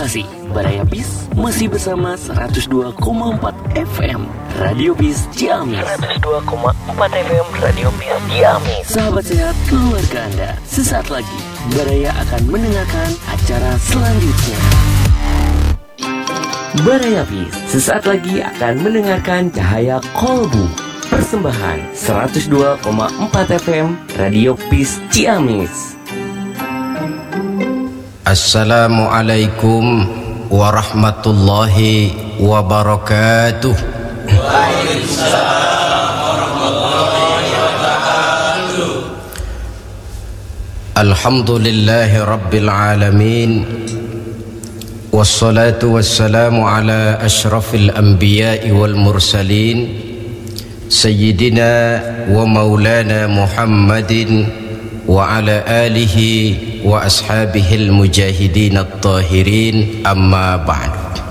kasih. Baraya Peace masih bersama 102,4 FM Radio Peace Ciamis. 102,4 FM Radio Peace Ciamis. Sahabat sehat keluarga Anda, sesaat lagi Baraya akan mendengarkan acara selanjutnya. Baraya Peace sesaat lagi akan mendengarkan Cahaya Kolbu. Persembahan 102,4 FM Radio Peace Ciamis. Assalamualaikum warahmatullahi wabarakatuh. Waalaikumsalam warahmatullahi wabarakatuh. Alhamdulillahi rabbil alamin. Wassalatu wassalamu ala ashrafil anbiya'i wal mursalin Sayyidina wa maulana Muhammadin wa ala alihi wa ashabihil mujahidin at-tahirin, amma ba'd.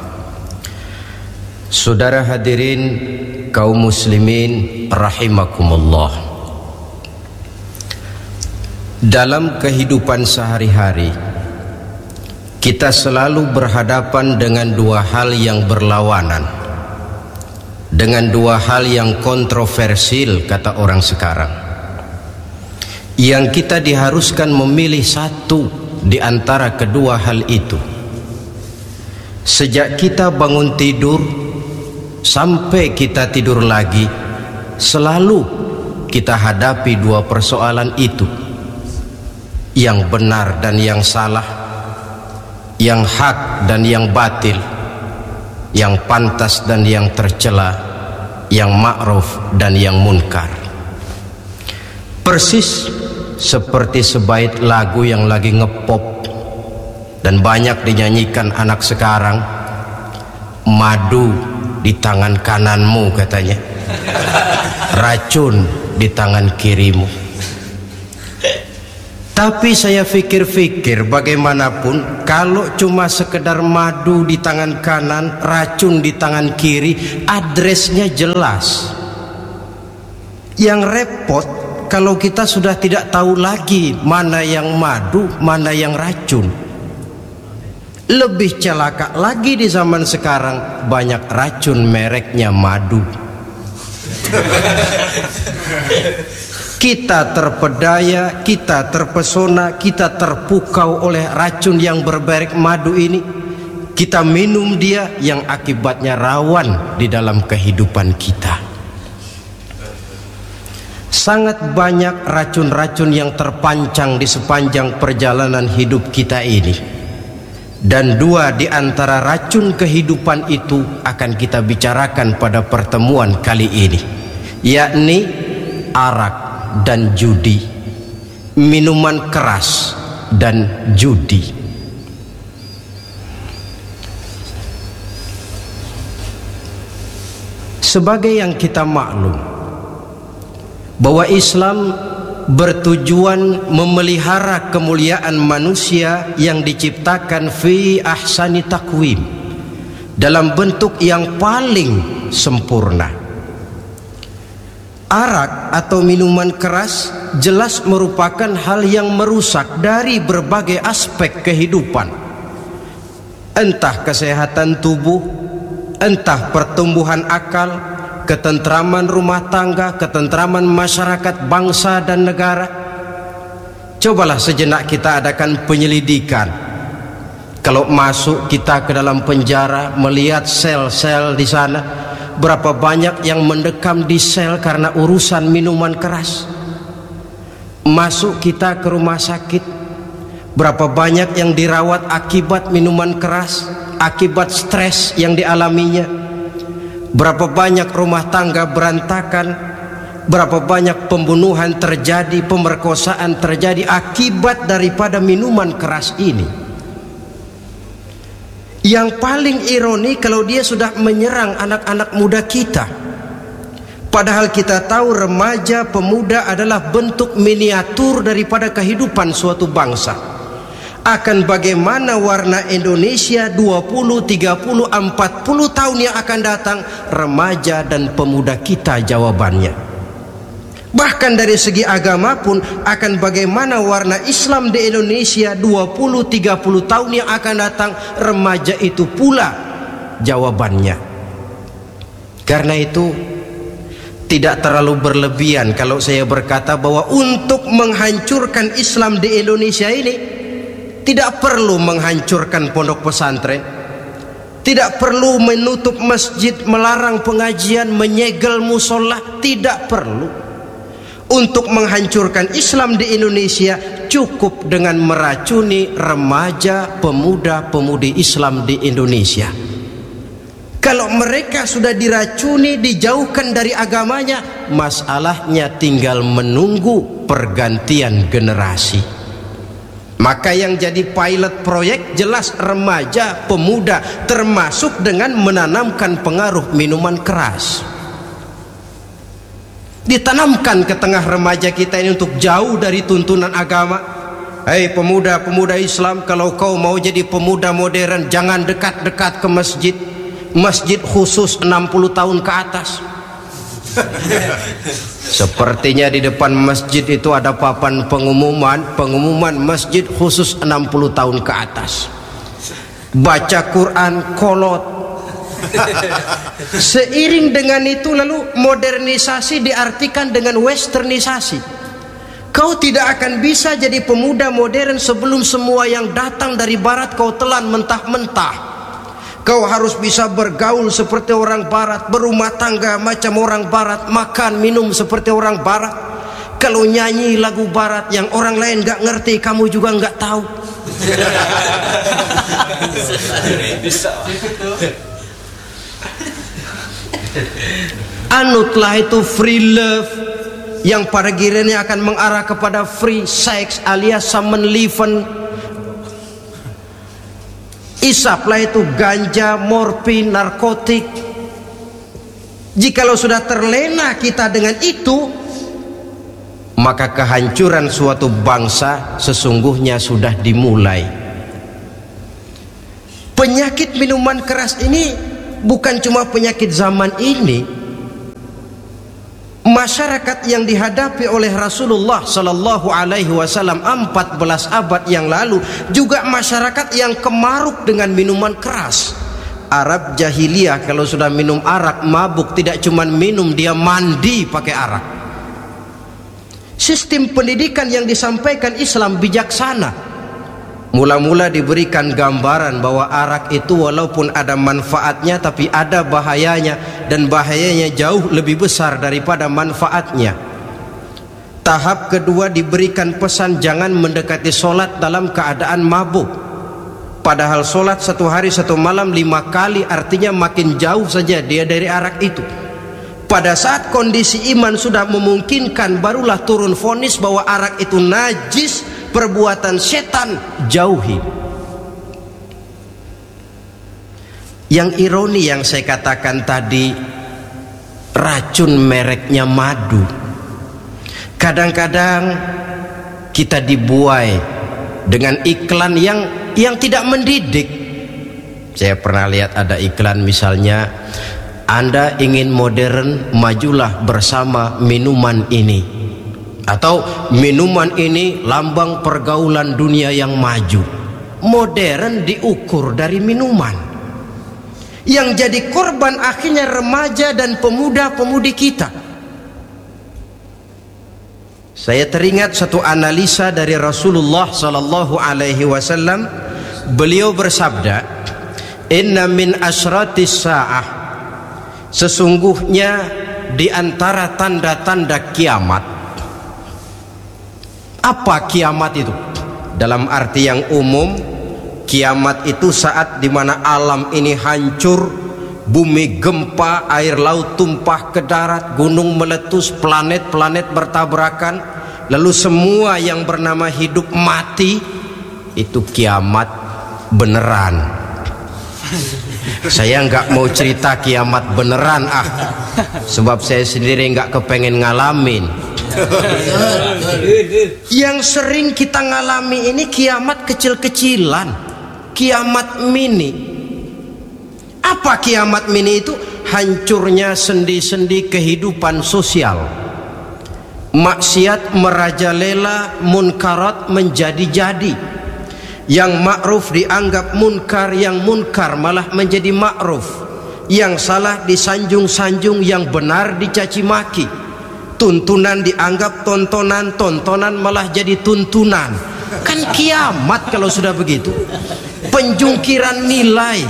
Saudara hadirin kaum muslimin rahimakumullah. Dalam kehidupan sehari-hari kita selalu berhadapan dengan dua hal yang berlawanan, dengan dua hal yang kontroversial kata orang sekarang, yang kita diharuskan memilih satu di antara kedua hal itu. Sejak kita bangun tidur sampai kita tidur lagi, selalu kita hadapi dua persoalan itu, yang benar dan yang salah, yang hak dan yang batil, yang pantas dan yang tercela, yang ma'ruf dan yang munkar. Persis seperti sebaik lagu yang lagi ngepop dan banyak dinyanyikan anak sekarang, madu di tangan kananmu katanya, racun di tangan kirimu. Tapi saya fikir-fikir, bagaimanapun kalau cuma sekedar madu di tangan kanan, racun di tangan kiri, adresnya jelas. Yang repot kalau kita sudah tidak tahu lagi mana yang madu, mana yang racun. Lebih celaka lagi di zaman sekarang, banyak racun mereknya madu. Kita terpedaya, kita terpesona, kita terpukau oleh racun yang bermerek madu ini. Kita minum dia, yang akibatnya rawan di dalam kehidupan kita. Sangat banyak racun-racun yang terpancang di sepanjang perjalanan hidup kita ini. Dan dua di antara racun kehidupan itu akan kita bicarakan pada pertemuan kali ini, yakni arak dan judi, minuman keras dan judi. Sebagai yang kita maklum bahwa Islam bertujuan memelihara kemuliaan manusia yang diciptakan fi ahsani takwim, dalam bentuk yang paling sempurna. Arak atau minuman keras jelas merupakan hal yang merusak dari berbagai aspek kehidupan, entah kesehatan tubuh, entah pertumbuhan akal, ketentraman rumah tangga, ketentraman masyarakat, bangsa dan negara. Cobalah sejenak kita adakan penyelidikan. Kalau masuk kita ke dalam penjara, melihat sel-sel di sana, berapa banyak yang mendekam di sel karena urusan minuman keras. Masuk kita ke rumah sakit, berapa banyak yang dirawat akibat minuman keras, akibat stres yang dialaminya. Berapa banyak rumah tangga berantakan, berapa banyak pembunuhan terjadi, pemerkosaan terjadi akibat daripada minuman keras ini. Yang paling ironi kalau dia sudah menyerang anak-anak muda kita. Padahal kita tahu remaja pemuda adalah bentuk miniatur daripada kehidupan suatu bangsa. Akan bagaimana warna Indonesia 20, 30, 40 tahun yang akan datang, remaja dan pemuda kita jawabannya. Bahkan dari segi agama pun akan bagaimana warna Islam di Indonesia 20-30 tahun yang akan datang, remaja itu pula jawabannya. Karena itu tidak terlalu berlebihan kalau saya berkata bahwa untuk menghancurkan Islam di Indonesia ini tidak perlu menghancurkan pondok pesantren, tidak perlu menutup masjid, melarang pengajian, menyegel musola, tidak perlu. Untuk menghancurkan Islam di Indonesia cukup dengan meracuni remaja, pemuda-pemudi Islam di Indonesia. Kalau mereka sudah diracuni, dijauhkan dari agamanya, masalahnya tinggal menunggu pergantian generasi. Maka yang jadi pilot proyek jelas remaja, pemuda, termasuk dengan menanamkan pengaruh minuman keras. Ditanamkan ke tengah remaja kita ini untuk jauh dari tuntunan agama. Hei pemuda-pemuda Islam, kalau kau mau jadi pemuda modern, jangan dekat-dekat ke masjid. Masjid khusus 60 tahun ke atas. Sepertinya di depan masjid itu ada papan pengumuman masjid khusus 60 tahun ke atas. Baca Quran kolot. Seiring dengan itu lalu modernisasi diartikan dengan westernisasi. Kau tidak akan bisa jadi pemuda modern sebelum semua yang datang dari barat kau telan mentah-mentah. Kau harus bisa bergaul seperti orang barat, berumah tangga macam orang barat, makan minum seperti orang barat. Kalau nyanyi lagu barat yang orang lain gak ngerti, kamu juga gak tahu. Anutlah itu free love yang pada gilirannya akan mengarah kepada free sex alias sammenleven. Isaplah itu ganja, morfin, narkotik. Jikalau sudah terlena kita dengan itu, maka kehancuran suatu bangsa sesungguhnya sudah dimulai. Penyakit minuman keras ini bukan cuma penyakit zaman ini. Masyarakat yang dihadapi oleh Rasulullah sallallahu alaihi wasallam 14 abad yang lalu juga masyarakat yang kemaruk dengan minuman keras. Arab jahiliyah kalau sudah minum arak mabuk, tidak cuma minum, dia mandi pakai arak. Sistem pendidikan yang disampaikan Islam bijaksana. Mula-mula diberikan gambaran bahwa arak itu walaupun ada manfaatnya tapi ada bahayanya, dan bahayanya jauh lebih besar daripada manfaatnya. Tahap kedua diberikan pesan jangan mendekati solat dalam keadaan mabuk. Padahal solat 1 hari 1 malam 5 kali, artinya makin jauh saja dia dari arak itu. Pada saat kondisi iman sudah memungkinkan, barulah turun vonis bahwa arak itu najis, perbuatan setan, jauhi. Yang ironi yang saya katakan tadi, racun mereknya madu. Kadang-kadang kita dibuai dengan iklan yang tidak mendidik. Saya pernah lihat ada iklan misalnya, Anda ingin modern, majulah bersama minuman ini. Atau minuman ini lambang pergaulan dunia yang maju. Modern diukur dari minuman. Yang jadi korban akhirnya remaja dan pemuda-pemudi kita. Saya teringat satu analisa dari Rasulullah sallallahu alaihi wasallam. Beliau bersabda, "Inna min asyratis sa'ah." Sesungguhnya di antara tanda-tanda kiamat. Apa kiamat itu? Dalam arti yang umum, kiamat itu saat dimana alam ini hancur, bumi gempa, air laut tumpah ke darat, gunung meletus, planet-planet bertabrakan, lalu semua yang bernama hidup mati. Itu kiamat beneran. Saya nggak mau cerita kiamat beneran sebab saya sendiri nggak kepengen ngalamin. Yang sering kita ngalami ini kiamat kecil-kecilan, kiamat mini. Apa kiamat mini itu? Hancurnya sendi-sendi kehidupan sosial. maksiat merajalela, munkarat menjadi-jadi. Yang ma'ruf dianggap munkar, yang munkar malah menjadi ma'ruf. Yang salah disanjung-sanjung, yang benar dicaci maki. Tuntunan dianggap tontonan, tontonan malah jadi tuntunan. Kan kiamat kalau sudah begitu. Penjungkiran nilai.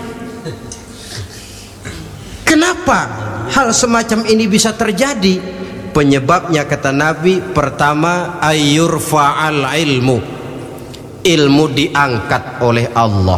Kenapa hal semacam ini bisa terjadi? Penyebabnya kata Nabi, pertama ayyurfa'al ilmu. Ilmu diangkat oleh Allah.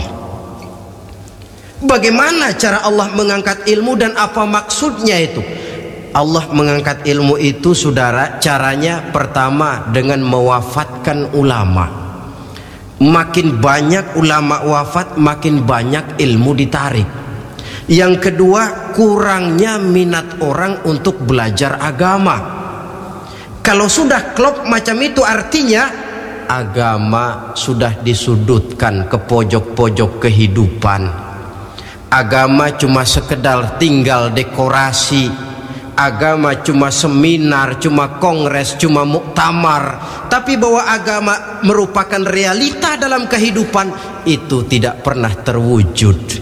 Bagaimana cara Allah mengangkat ilmu dan apa maksudnya itu? Allah mengangkat ilmu itu, saudara, caranya pertama dengan mewafatkan ulama. Makin banyak ulama wafat, makin banyak ilmu ditarik. Yang kedua, kurangnya minat orang untuk belajar agama. Kalau sudah klop macam itu, artinya agama sudah disudutkan ke pojok-pojok kehidupan. Agama cuma sekedar tinggal dekorasi. Agama cuma seminar, cuma kongres, cuma muktamar. Tapi bahwa agama merupakan realita dalam kehidupan, itu tidak pernah terwujud.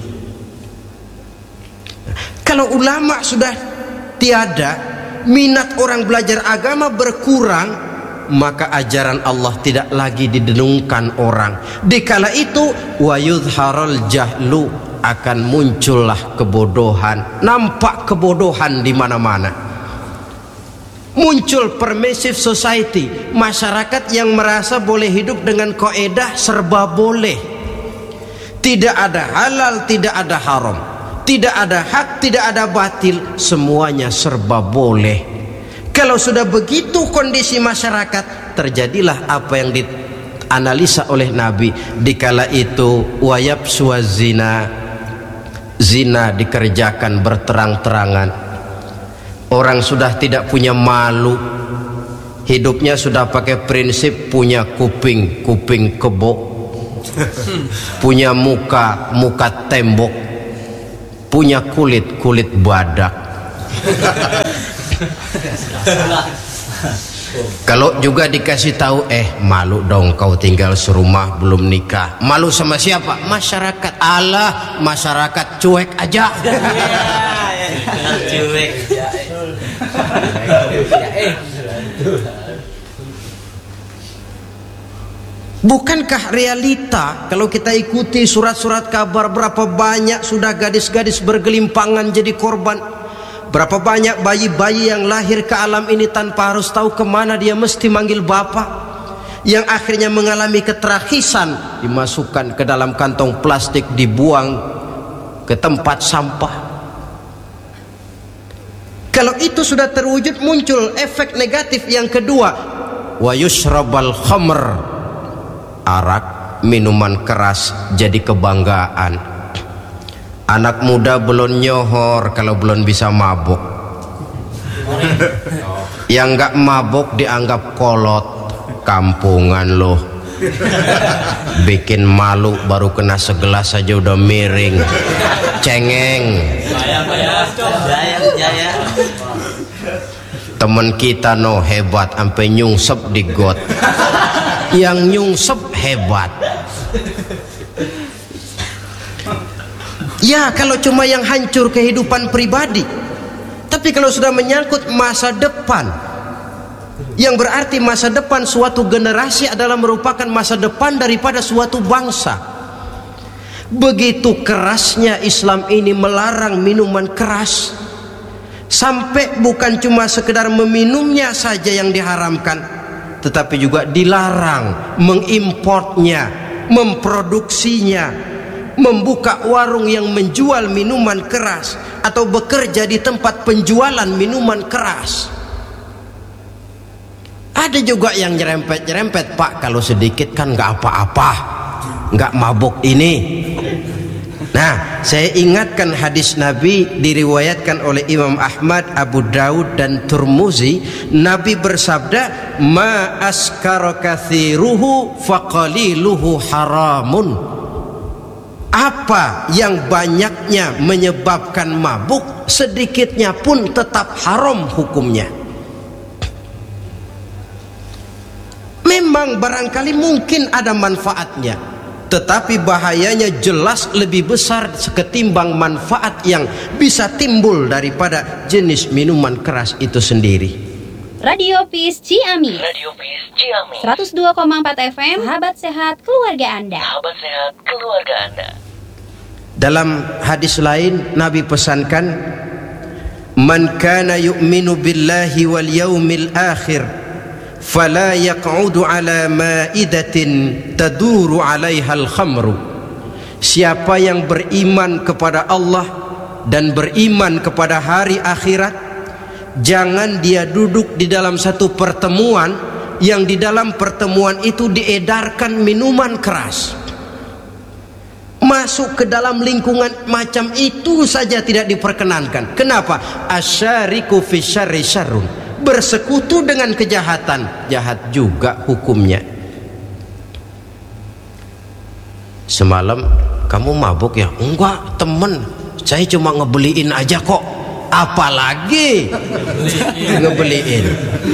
Kalau ulama sudah tiada, minat orang belajar agama berkurang, maka ajaran Allah tidak lagi didengungkan orang. Dikala itu wa yudharul jahlu, akan muncullah kebodohan. Nampak kebodohan di mana-mana. Muncul permissive society, masyarakat yang merasa boleh hidup dengan kaedah serba boleh. Tidak ada halal, tidak ada haram. Tidak ada hak, tidak ada batil, semuanya serba boleh. Kalau sudah begitu kondisi masyarakat, terjadilah apa yang dianalisa oleh Nabi. Dikala itu wayabsu zina, zina dikerjakan berterang-terangan. Orang sudah tidak punya malu. Hidupnya sudah pakai prinsip punya kuping, kuping kebo. Punya muka, muka tembok. Punya kulit, kulit badak. Kalau juga dikasih tahu, malu dong kau tinggal serumah belum nikah. Malu sama siapa? Masyarakat. Allah, masyarakat cuek aja. Cuek. Bukankah realita kalau kita ikuti surat-surat kabar, berapa banyak sudah gadis-gadis bergelimpangan jadi korban? Berapa banyak bayi-bayi yang lahir ke alam ini tanpa harus tahu kemana dia mesti manggil bapak, yang akhirnya mengalami ketragisan, dimasukkan ke dalam kantong plastik, dibuang ke tempat sampah. Kalau itu sudah terwujud, muncul efek negatif yang kedua, wa yushrabal khamr, arak, minuman keras jadi kebanggaan. Anak muda belum nyohor kalau belum bisa mabuk. Yang enggak mabuk dianggap kolot. Kampungan loh. Bikin malu, baru kena segelas saja udah miring. Cengeng. Temen kita hebat sampai nyungsep di got. Yang nyungsep hebat. Ya, kalau cuma yang hancur kehidupan pribadi. Tapi kalau sudah menyangkut masa depan, yang berarti masa depan suatu generasi adalah merupakan masa depan daripada suatu bangsa. Begitu kerasnya Islam ini melarang minuman keras, sampai bukan cuma sekedar meminumnya saja yang diharamkan, tetapi juga dilarang mengimportnya, memproduksinya, membuka warung yang menjual minuman keras atau bekerja di tempat penjualan minuman keras. Ada juga yang nyerempet-nyerempet, Pak, kalau sedikit kan nggak apa-apa, nggak mabuk ini. Nah, saya ingatkan hadis Nabi diriwayatkan oleh Imam Ahmad, Abu Daud dan Turmuzi. Nabi bersabda, ma askara kathiruhu faqaliluhu haramun. Apa yang banyaknya menyebabkan mabuk, sedikitnya pun tetap haram hukumnya. memang barangkali mungkin ada manfaatnya, tetapi bahayanya jelas lebih besar ketimbang manfaat yang bisa timbul daripada jenis minuman keras itu sendiri. Radio Peace Ciamis. 102,4 FM. Sahabat sehat keluarga Anda. Dalam hadis lain Nabi pesankan, man kana yu'minu billahi wal yaumil akhir fala yaq'udu ala ma'idatin taduru 'alaiha al-khamru. Siapa yang beriman kepada Allah dan beriman kepada hari akhirat, jangan dia duduk di dalam satu pertemuan yang di dalam pertemuan itu diedarkan minuman keras. Masuk ke dalam lingkungan macam itu saja tidak diperkenankan. Kenapa? Asyariku fi syarri syarrun. Bersekutu dengan kejahatan, jahat juga hukumnya. Semalam kamu mabuk ya? Enggak, temen, saya cuma ngebeliin aja kok. Apalagi ngebeliin.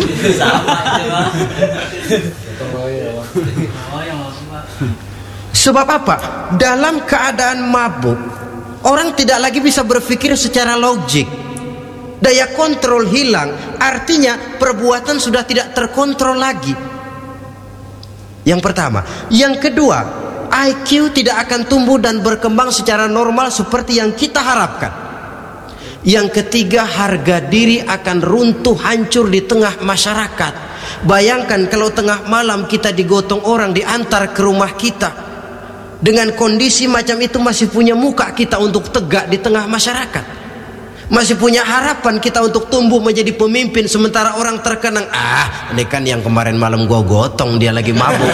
Sebab apa? Dalam keadaan mabuk, orang tidak lagi bisa berpikir secara logik. Daya kontrol hilang, artinya perbuatan sudah tidak terkontrol lagi. Yang pertama. Yang kedua, IQ tidak akan tumbuh dan berkembang secara normal seperti yang kita harapkan. Yang ketiga, harga diri akan runtuh hancur di tengah masyarakat. Bayangkan kalau tengah malam kita digotong orang, diantar ke rumah kita. Dengan kondisi macam itu masih punya muka kita untuk tegak di tengah masyarakat. Masih punya harapan kita untuk tumbuh menjadi pemimpin, sementara orang terkenang, ini kan yang kemarin malam gua gotong, dia lagi mabuk.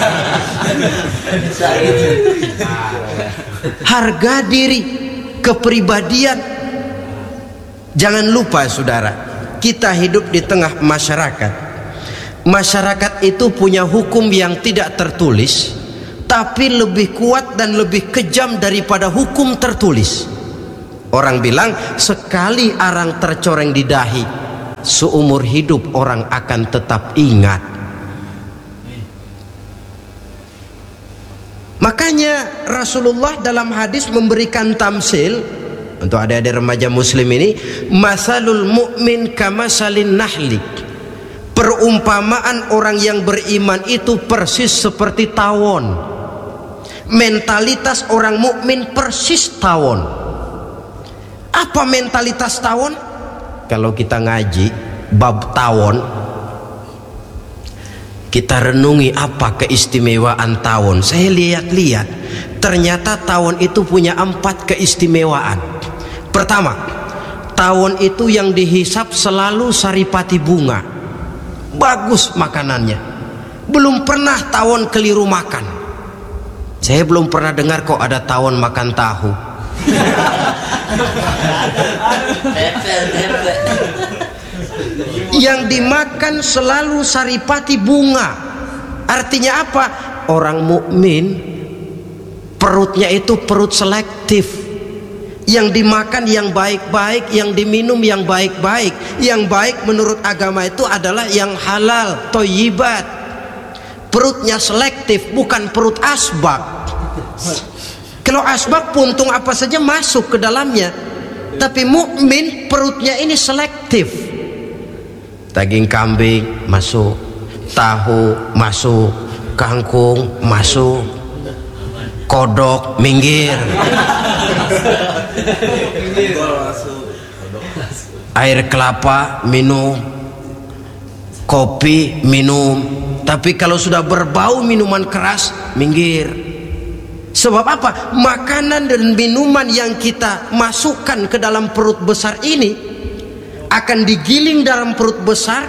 Harga diri, kepribadian. Jangan lupa saudara, kita hidup di tengah masyarakat. Masyarakat itu punya hukum yang tidak tertulis, tapi lebih kuat dan lebih kejam daripada hukum tertulis. Orang bilang, sekali arang tercoreng di dahi, seumur hidup orang akan tetap ingat. Makanya Rasulullah dalam hadis memberikan tamsil untuk adik-adik remaja muslim ini, masalul mu'min kamasalin nahli. Perumpamaan orang yang beriman itu persis seperti tawon. Mentalitas orang mukmin persis tawon. Apa mentalitas tawon? Kalau kita ngaji bab tawon, kita renungi apa keistimewaan tawon. Saya lihat-lihat, ternyata tawon itu punya 4 keistimewaan. Pertama, tawon itu yang dihisap selalu saripati bunga. Bagus makanannya. Belum pernah tawon keliru makan. Saya belum pernah dengar kok ada tawon makan tahu. Yang dimakan selalu saripati bunga. Artinya apa? Orang mukmin perutnya itu perut selektif. Yang dimakan yang baik-baik, yang diminum yang baik-baik. Yang baik menurut agama itu adalah yang halal, thayyibat. Perutnya selektif, bukan perut asbak. Kalau asbak, puntung apa saja masuk ke dalamnya. Tapi mukmin perutnya ini selektif. Daging kambing masuk, tahu masuk, kangkung masuk, kodok minggir, air kelapa minum, kopi minum. Tapi kalau sudah berbau minuman keras, minggir. Sebab apa? Makanan dan minuman yang kita masukkan ke dalam perut besar ini akan digiling dalam perut besar,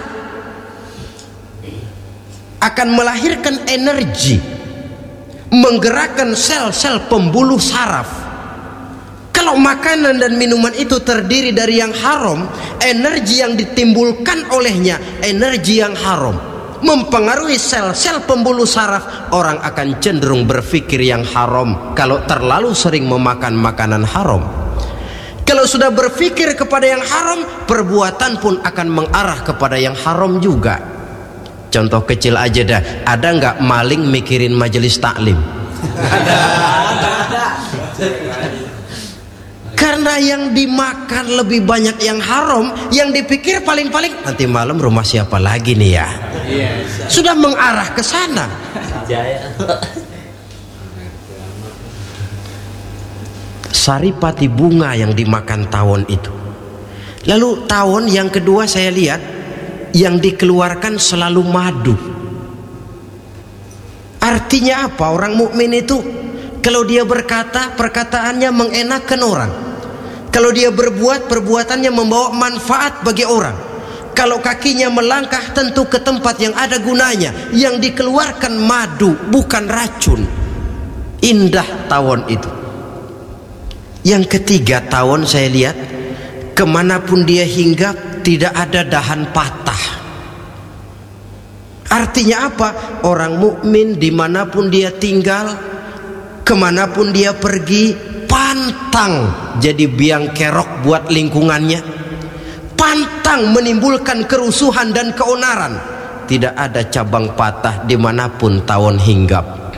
akan melahirkan energi, menggerakkan sel-sel pembuluh saraf. Kalau makanan dan minuman itu terdiri dari yang haram, energi yang ditimbulkan olehnya energi yang haram, mempengaruhi sel-sel pembuluh saraf. Orang akan cenderung berpikir yang haram kalau terlalu sering memakan makanan haram. Kalau sudah berpikir kepada yang haram, perbuatan pun akan mengarah kepada yang haram juga. Contoh kecil aja dah, ada nggak maling mikirin majelis taklim? Ada. Karena yang dimakan lebih banyak yang haram, yang dipikir paling-paling nanti malam rumah siapa lagi nih ya? Sudah mengarah ke sana. Saripati bunga yang dimakan tawon itu. Lalu tawon yang kedua saya lihat yang dikeluarkan selalu madu. Artinya apa? Orang mukmin itu kalau dia berkata, perkataannya mengenakan orang. Kalau dia berbuat, perbuatannya membawa manfaat bagi orang. Kalau kakinya melangkah, tentu ke tempat yang ada gunanya. Yang dikeluarkan madu, bukan racun. Indah tawon itu. Yang ketiga, tawon saya lihat kemanapun dia hinggap tidak ada dahan patah. Artinya apa? Orang mukmin dimanapun dia tinggal, kemanapun dia pergi, pantang jadi biang kerok buat lingkungannya, pantang menimbulkan kerusuhan dan keonaran. Tidak ada cabang patah dimanapun tawon hinggap.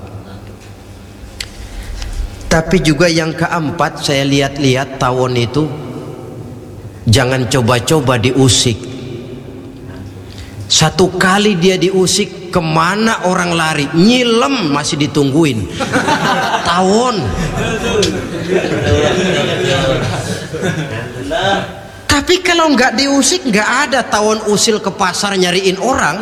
Tapi juga yang keempat, saya lihat-lihat tawon itu jangan coba-coba diusik. Satu kali dia diusik, kemana orang lari? Nyilem masih ditungguin. Tawon. Tapi kalau nggak diusik, nggak ada tawon usil ke pasar nyariin orang.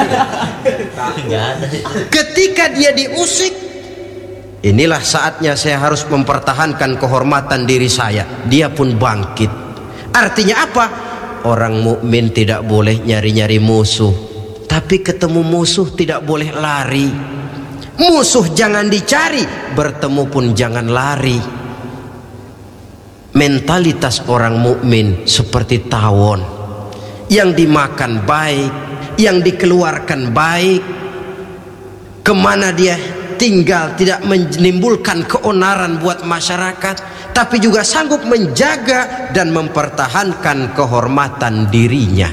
Ketika dia diusik, inilah saatnya saya harus mempertahankan kehormatan diri saya. Dia pun bangkit. Artinya apa? Orang mukmin tidak boleh nyari-nyari musuh, tapi ketemu musuh tidak boleh lari. Musuh jangan dicari, bertemu pun jangan lari. Mentalitas orang mukmin seperti tawon, yang dimakan baik, yang dikeluarkan baik, kemana dia tinggal tidak menimbulkan keonaran buat masyarakat, tapi juga sanggup menjaga dan mempertahankan kehormatan dirinya.